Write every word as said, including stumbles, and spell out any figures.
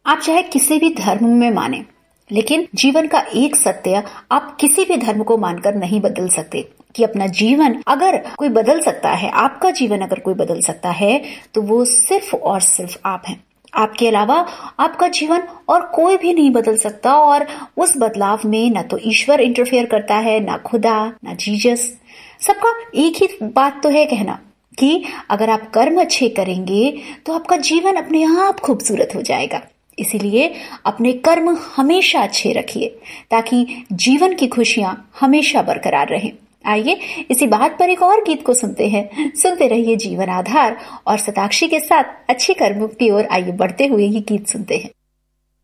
आप चाहे किसी भी धर्म में माने, लेकिन जीवन का एक सत्य आप किसी भी धर्म को मानकर नहीं बदल सकते कि अपना जीवन अगर कोई बदल सकता है, आपका जीवन अगर कोई बदल सकता है, तो वो सिर्फ और सिर्फ आप हैं। आपके अलावा आपका जीवन और कोई भी नहीं बदल सकता और उस बदलाव में ना तो ईश्वर इंटरफेयर करता है, ना खुदा, ना जीसस। सबका एक ही बात तो है कहना कि अगर आप कर्म अच्छे करेंगे तो आपका जीवन अपने आप खूबसूरत हो जाएगा। इसीलिए अपने कर्म हमेशा अच्छे रखिए ताकि जीवन की खुशियां हमेशा बरकरार रहें। आइए इसी बात पर एक और गीत को सुनते हैं। सुनते रहिए जीवन आधार और शताक्षी के साथ अच्छे कर्मों की ओर आइए बढ़ते हुए ये गीत सुनते हैं।